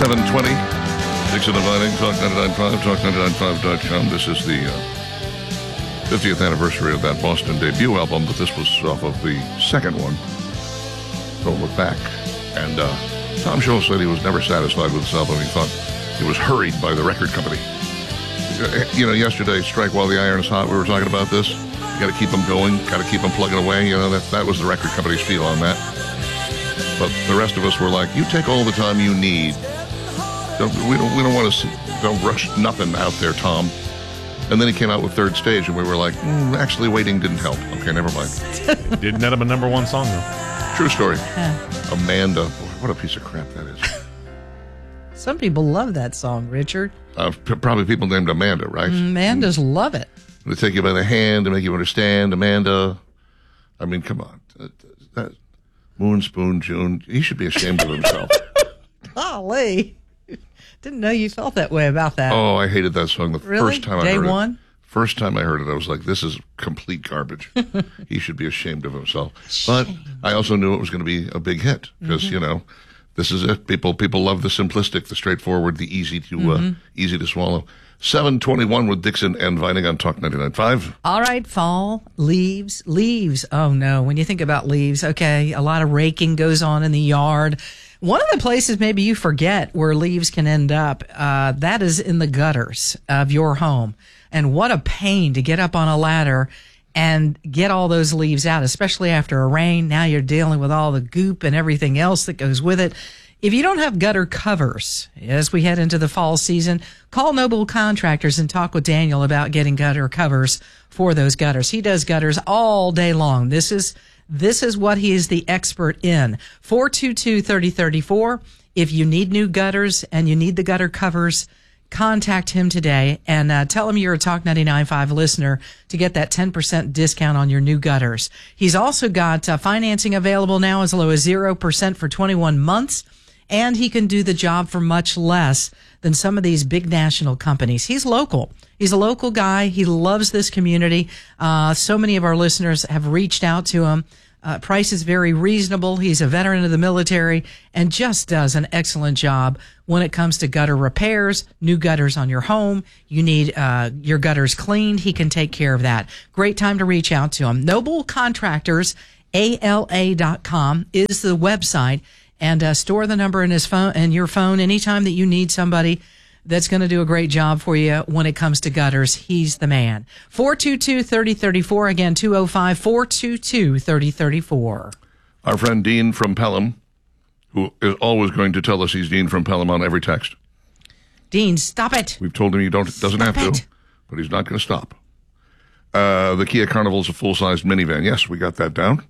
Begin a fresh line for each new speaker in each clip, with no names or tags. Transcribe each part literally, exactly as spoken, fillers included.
seven twenty, Dixon and Vining, Talk ninety-nine point five, Talk ninety-nine point five dot com. This is the uh, fiftieth anniversary of that Boston debut album, but this was off of the second one, Don't Look Back. And uh, Tom Scholz said he was never satisfied with this album. He thought it was hurried by the record company. You know, yesterday, Strike While the Iron is Hot, we were talking about this. You got to keep them going, got to keep them plugging away. You know, that, that was the record company's feel on that. But the rest of us were like, you take all the time you need. Don't, we don't we don't want to, don't rush nothing out there, Tom. And then he came out with Third Stage, and we were like, mm, actually waiting didn't help. Okay, never mind.
Did net him a number one song, though.
True story. Amanda. Boy, what a piece of crap that is.
Some people love that song, Richard.
Uh, p- probably people named Amanda, right?
Amandas mm. love it.
They take you by the hand to make you understand, Amanda. I mean, come on. That, that, Moon Spoon June. He should be ashamed of himself.
Golly. Didn't know you felt that way about that.
Oh, I hated that song the
really?
first time
Day
I heard
one?
it. First time I heard it, I was like, this is complete garbage. He should be ashamed of himself. Shame. But I also knew it was going to be a big hit because, mm-hmm. you know, this is it. People people love the simplistic, the straightforward, the easy to mm-hmm. uh, easy to swallow. seven twenty-one with Dixon and Vining on Talk ninety-nine point five.
All right, fall, leaves, leaves. Oh, no. When you think about leaves, okay, a lot of raking goes on in the yard. One of the places maybe you forget where leaves can end up, uh, that is in the gutters of your home. And what a pain to get up on a ladder and get all those leaves out, especially after a rain. Now you're dealing with all the goop and everything else that goes with it. If you don't have gutter covers, as we head into the fall season, call Noble Contractors and talk with Daniel about getting gutter covers for those gutters. He does gutters all day long. This is this is what he is the expert in. four two two, three oh three four. If you need new gutters and you need the gutter covers, contact him today and uh, tell him you're a Talk ninety-nine point five listener to get that ten percent discount on your new gutters. He's also got uh, financing available now as low as zero percent for twenty-one months. And he can do the job for much less than some of these big national companies. He's local. He's a local guy. He loves this community. Uh, so many of our listeners have reached out to him. Uh, price is very reasonable. He's a veteran of the military and just does an excellent job when it comes to gutter repairs, new gutters on your home. You need uh, your gutters cleaned. He can take care of that. Great time to reach out to him. Noble Contractors, A L A dot com is the website. And uh, store the number in his phone and your phone anytime that you need somebody that's going to do a great job for you when it comes to gutters. He's the man. four two two, three oh three four. Again, two oh five, four two two, three oh three four.
Our friend Dean from Pelham, who is always going to tell us he's Dean from Pelham on every text.
Dean, stop it.
We've told him he don't doesn't
stop
have
it.
to, but he's not going to stop. Uh, the Kia Carnival's a full-sized minivan. Yes, we got that down.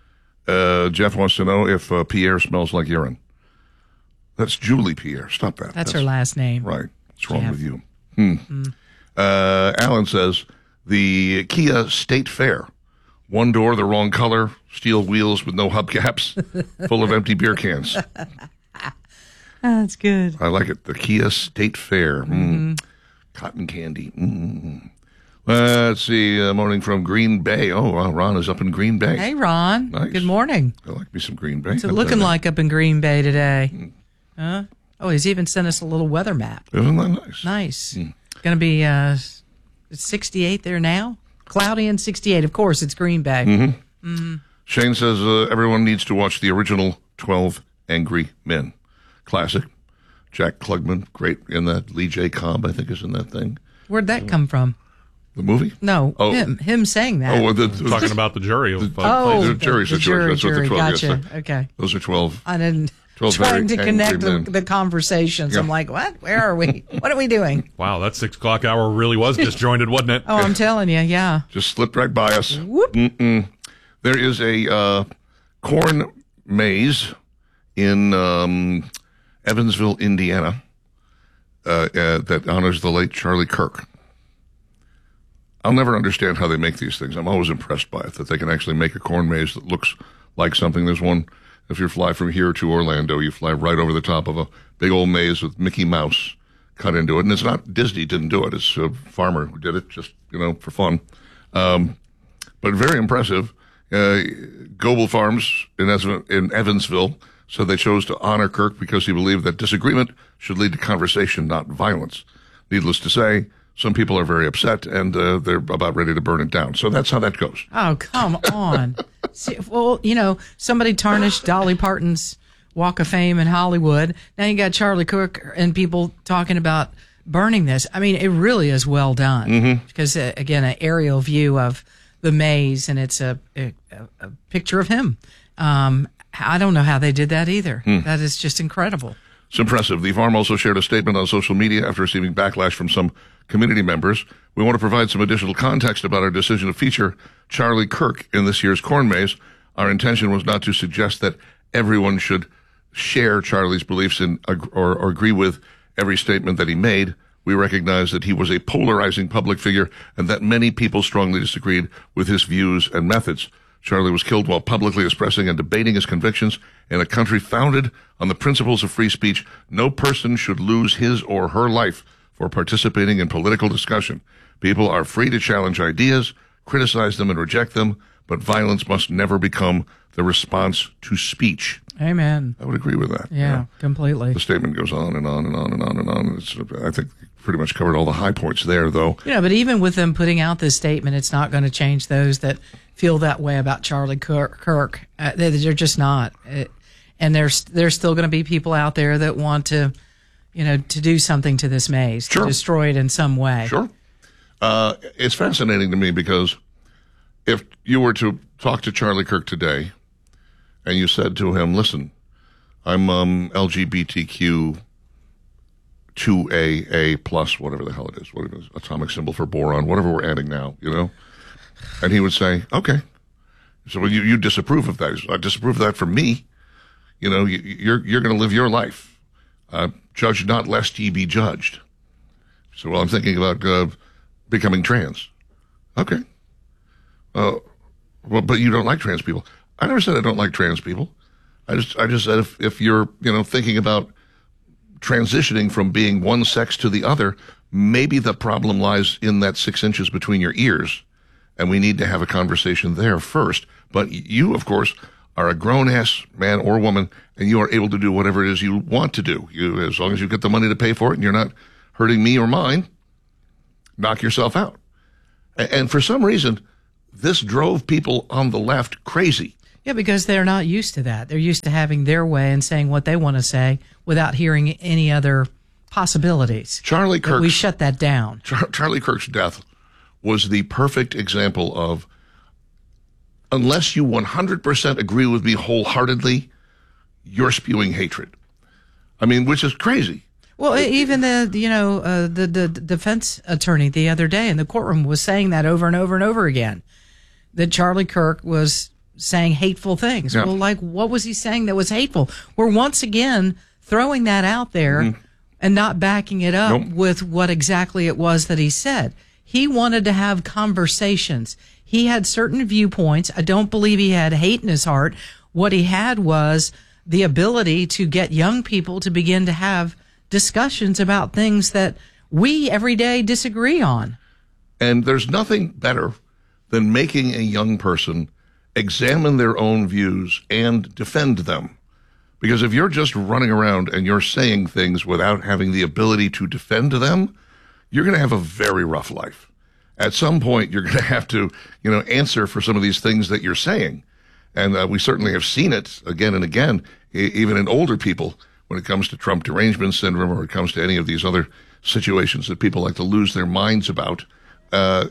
Uh, Jeff wants to know if uh, Pierre smells like urine. That's Julie Pierre. Stop that.
That's, That's her last name.
Right. What's wrong
Jeff.
with you? Hmm. Mm. Uh, Alan says, the Kia State Fair. One door, the wrong color, steel wheels with no hubcaps, full of empty beer cans.
Oh, that's good.
I like it. The Kia State Fair. Mm. Mm-hmm. Cotton candy. Mm-hmm. Uh, let's see, uh, morning from Green Bay. Oh, wow, Ron is up in Green Bay.
Hey, Ron.
Nice.
Good morning.
I like me some Green Bay.
What's it looking like up in Green Bay today? Mm. Huh? Oh, he's even sent us a little weather map.
Isn't that nice?
Nice. Mm. Going to be uh, sixty-eight there now? Cloudy and sixty-eight. Of course, it's Green Bay.
Mm-hmm.
Mm-hmm.
Shane says uh, everyone needs to watch the original twelve Angry Men. Classic. Jack Klugman, great in that. Lee J. Cobb, I think, is in that thing.
Where'd that come from?
The movie?
No,
oh.
him him saying that.
Oh, well, the, the,
talking about the jury. Of,
the,
uh,
oh,
the jury
the, the
situation.
Jury,
That's
jury.
what the twelve.
Gotcha.
Yes,
okay.
Those are twelve.
I didn't.
twelve
trying to connect the,
men.
the conversations. Yeah. I'm like, what? Where are we? What are we doing?
Wow, that six o'clock hour really was disjointed, wasn't it?
Oh, I'm telling you, yeah.
Just slipped right by us.
Whoop.
Mm-mm. There is a uh, corn maze in um, Evansville, Indiana, uh, uh, that honors the late Charlie Kirk. I'll never understand how they make these things. I'm always impressed by it, that they can actually make a corn maze that looks like something. There's one, if you fly from here to Orlando, you fly right over the top of a big old maze with Mickey Mouse cut into it. And it's not Disney didn't do it. It's a farmer who did it just, you know, for fun. Um, but very impressive. Uh, Goebel Farms in, in Evansville So they chose to honor Kirk because he believed that disagreement should lead to conversation, not violence. Needless to say, some people are very upset, and uh, they're about ready to burn it down. So that's how that goes.
Oh, come on. See, well, you know, somebody tarnished Dolly Parton's Walk of Fame in Hollywood. Now you got Charlie Kirk and people talking about burning this. I mean, it really is well done.
Mm-hmm.
Because, uh, again, an aerial view of the maze, and it's a, a, a picture of him. Um, I don't know how they did that either.
Hmm.
That is just incredible.
It's impressive. The farm also shared a statement on social media after receiving backlash from some community members. We want to provide some additional context about our decision to feature Charlie Kirk in this year's corn maze. Our intention was not to suggest that everyone should share Charlie's beliefs in or, or agree with every statement that he made. We recognize that he was a polarizing public figure and that many people strongly disagreed with his views and methods. Charlie was killed while publicly expressing and debating his convictions in a country founded on the principles of free speech. No person should lose his or her life for participating in political discussion. People are free to challenge ideas, criticize them, and reject them, but violence must never become the response to speech.
Amen.
I would agree with that.
Yeah,
yeah.
completely.
The statement goes on and on and on and on and on. It's, I think pretty much covered all the high points there, though.
Yeah, but even with them putting out this statement, it's not going to change those that feel that way about Charlie Kirk. Uh, they're just not. It, and there's there's still going to be people out there that want to, you know, to do something to this maze,
Sure.
to destroy it in some way.
Sure. Uh, it's fascinating to me because if you were to talk to Charlie Kirk today and you said to him, listen, I'm um, L G B T Q two A, A plus, whatever the hell it is, what it is, atomic symbol for boron, whatever we're adding now, you know? And he would say, okay. So well, you, you disapprove of that. He said, I disapprove of that for me. You know, you, you're you're going to live your life. Uh, judge not lest ye be judged. So, well, I'm thinking about uh, becoming trans. Okay. Uh, well, but you don't like trans people. I never said I don't like trans people. I just I just said if, if you're, you know, thinking about transitioning from being one sex to the other, maybe the problem lies in that six inches between your ears, and we need to have a conversation there first. But you, of course, are a grown-ass man or woman, and you are able to do whatever it is you want to do. You, as long as you get the money to pay for it and you're not hurting me or mine, knock yourself out. And, and for some reason, this drove people on the left crazy.
Yeah, because they're not used to that. They're used to having their way and saying what they want to say without hearing any other possibilities.
Charlie
But
Kirk's,
we shut that down.
Char- Charlie Kirk's death was the perfect example of, unless you one hundred percent agree with me wholeheartedly, you're spewing hatred. I mean, which is crazy.
Well, even the you know uh, the the defense attorney the other day in the courtroom was saying that over and over and over again, that Charlie Kirk was saying hateful things.
Yeah.
Well, like, what was he saying that was hateful? We're once again throwing that out there
Mm-hmm.
and not backing it up
Nope.
with what exactly it was that he said. He wanted to have conversations. He had certain viewpoints. I don't believe he had hate in his heart. What he had was the ability to get young people to begin to have discussions about things that we every day disagree on.
And there's nothing better than making a young person examine their own views and defend them. Because if you're just running around and you're saying things without having the ability to defend them, you're going to have a very rough life. At some point, you're going to have to, you know, answer for some of these things that you're saying. And uh, we certainly have seen it again and again, e- even in older people, when it comes to Trump derangement syndrome or it comes to any of these other situations that people like to lose their minds about. Uh,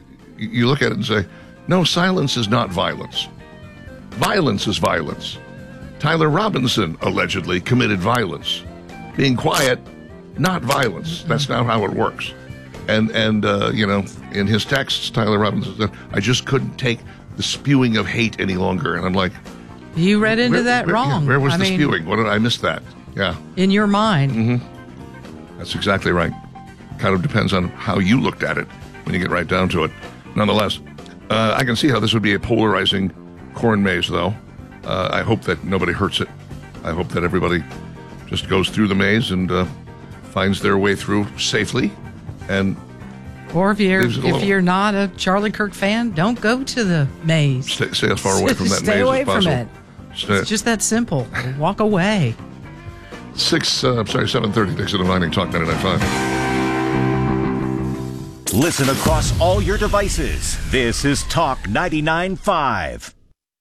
you look at it and say, no, silence is not violence. Violence is violence. Tyler Robinson allegedly committed violence. Being quiet, not violence. That's not how it works. And, and uh, you know, in his texts, Tyler Robinson said, I just couldn't take the spewing of hate any longer. And I'm like,
You read into
where,
that
where,
wrong.
yeah, where was
I
the
mean,
spewing? What did I miss that? Yeah,
in your mind.
Mm-hmm. That's exactly right. Kind of depends on how you looked at it when you get right down to it. Nonetheless, uh, I can see how this would be a polarizing corn maze, though. Uh, I hope that nobody hurts it. I hope that everybody just goes through the maze and uh, finds their way through safely. And
Or if you're
leaves it
if
alone.
you're not a Charlie Kirk fan, don't go to the maze.
stay, stay as far away from that
Stay
maze
away
as
from
possible.
it. It's just that simple. Walk away.
Six, uh, I'm sorry, seven thirty, Dixon and Vining, Talk ninety-nine point five.
Listen across all your devices. This is Talk ninety-nine point five.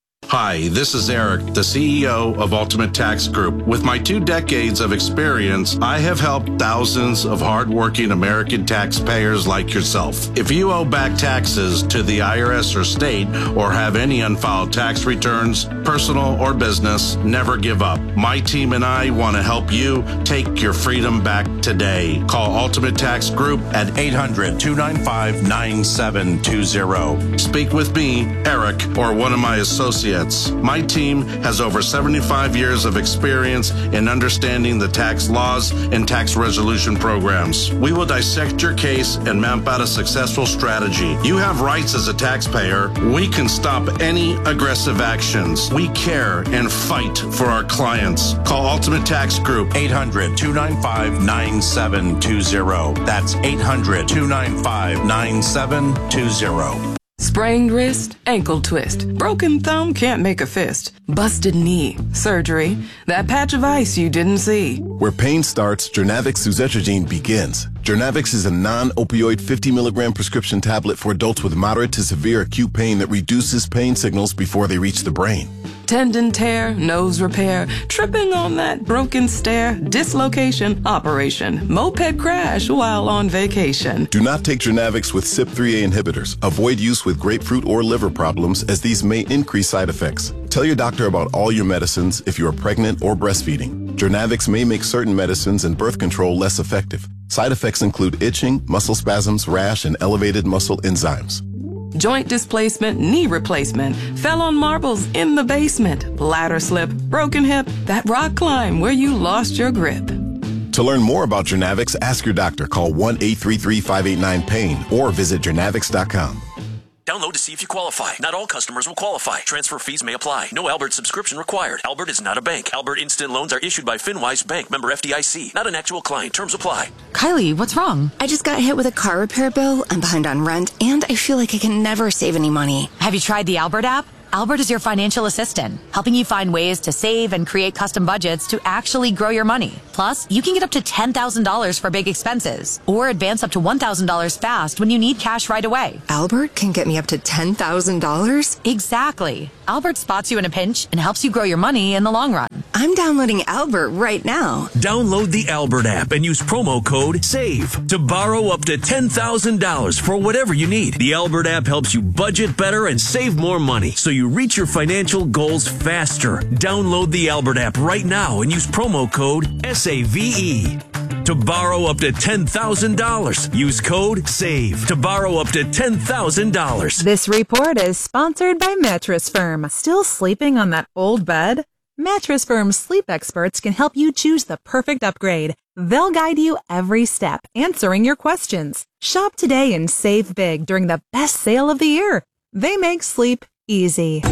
Hi, this is Eric, the C E O of Ultimate Tax Group. With my two decades of experience, I have helped thousands of hardworking American taxpayers like yourself. If you owe back taxes to the I R S or state, or have any unfiled tax returns, personal or business, never give up. My team and I want to help you take your freedom back today. Call Ultimate Tax Group
At eight hundred, two nine five, nine seven two zero.
Speak with me, Eric, or one of my associates. My team has over seventy-five years of experience in understanding the tax laws and tax resolution programs. We will dissect your case and map out a successful strategy. You have rights as a taxpayer. We can stop any aggressive actions. We care and fight for our clients. Call Ultimate Tax Group.
eight hundred, two nine five, nine seven two zero. That's eight hundred, two nine five, nine seven two zero.
Sprained wrist, ankle twist, broken thumb, can't make a fist, busted knee, surgery, that patch of ice you didn't see.
Where pain starts, Jernavix suzetrigine begins. Jernavix is a non-opioid fifty milligram prescription tablet for adults with moderate to severe acute pain that reduces pain signals before they reach the brain.
Tendon tear, nose repair, tripping on that broken stair, dislocation, operation, moped crash while on vacation.
Do not take Jernavix with C Y P three A inhibitors. Avoid use with grapefruit or liver problems, as these may increase side effects. Tell your doctor about all your medicines if you are pregnant or breastfeeding. Jernavix may make certain medicines and birth control less effective. Side effects include itching, muscle spasms, rash, and elevated muscle enzymes.
Joint displacement, knee replacement, fell on marbles in the basement, ladder slip, broken hip, that rock climb where you lost your grip.
To learn more about Jernavix, ask your doctor. Call one eight three three, five eight nine, pain or visit jernavix dot com.
Download to see if you qualify. Not all customers will qualify. Transfer fees may apply. No Albert subscription required. Albert is not a bank. Albert Instant Loans are issued by FinWise Bank, member F D I C. Not an actual client. Terms apply.
Kylie, what's wrong? I just got hit with a car repair bill. I'm behind on rent, and I feel like I can never save any money.
Have you tried the Albert app? Albert is your financial assistant, helping you find ways to save and create custom budgets to actually grow your money. Plus, you can get up to ten thousand dollars for big expenses, or advance up to one thousand dollars fast when you need cash right away.
Albert can get me up to ten thousand dollars?
Exactly. Albert spots you in a pinch and helps you grow your money in the long run.
I'm downloading Albert right now.
Download the Albert app and use promo code SAVE to borrow up to ten thousand dollars for whatever you need. The Albert app helps you budget better and save more money, so you reach your financial goals faster. Download the Albert app right now and use promo code S A V E to borrow up to ten thousand dollars. Use code SAVE to borrow up to ten thousand dollars.
This report is sponsored by Mattress Firm. Still sleeping on that old bed? Mattress Firm's sleep experts can help you choose the perfect upgrade. They'll guide you every step, answering your questions. Shop today and save big during the best sale of the year. They make sleep easy.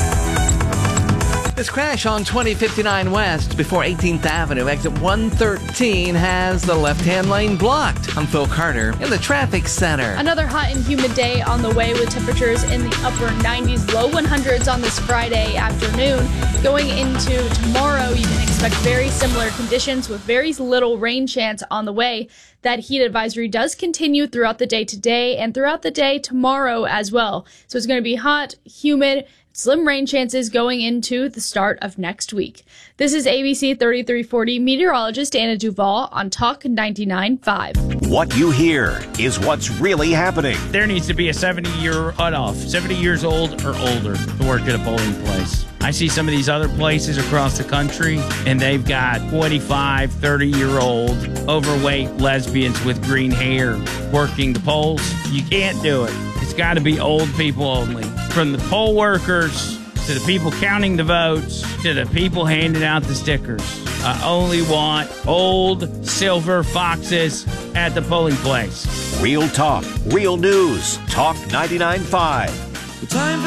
This crash on twenty fifty-nine West before eighteenth Avenue, exit one thirteen, has the left-hand lane blocked. I'm Phil Carter in the traffic center.
Another hot and humid day on the way with temperatures in the upper nineties, low one hundreds on this Friday afternoon. Going into tomorrow, you can expect very similar conditions with very little rain chance on the way. That heat advisory does continue throughout the day today and throughout the day tomorrow as well. So it's going to be hot, humid, slim rain chances going into the start of next week. This is A B C thirty-three forty meteorologist Anna Duvall on Talk ninety-nine point five.
What you hear is what's really happening.
There needs to be a seventy-year cutoff, seventy years old or older to work at a bowling place. I see some of these other places across the country, and they've got twenty-five, thirty-year-old overweight lesbians with green hair working the polls. You can't do it. It's got to be old people only. From the poll workers to the people counting the votes to the people handing out the stickers. I only want old silver foxes at the polling place.
Real talk, real news. Talk ninety-nine point five.
The time for